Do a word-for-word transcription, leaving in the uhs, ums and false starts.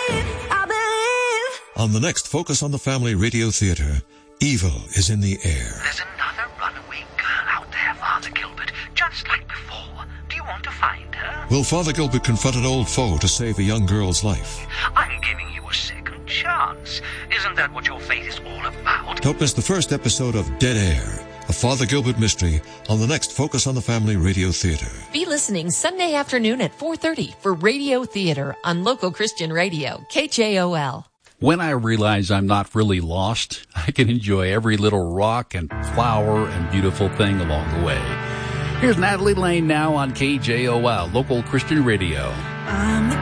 I believe. On the next Focus on the Family Radio Theater, evil is in the air. There's another runaway girl out there, Father Gilbert, just like before. Do you want to find her? Will Father Gilbert confront an old foe to save a young girl's life? I'm giving you a second chance. Isn't that what your faith is all about? Don't miss the first episode of Dead Air, a Father Gilbert mystery, on the next Focus on the Family Radio Theater. Be listening Sunday afternoon at four thirty for Radio Theater on local Christian radio, K J O L. When I realize I'm not really lost, I can enjoy every little rock and flower and beautiful thing along the way. Here's Natalie Lane now on K J O L, local Christian radio. I'm the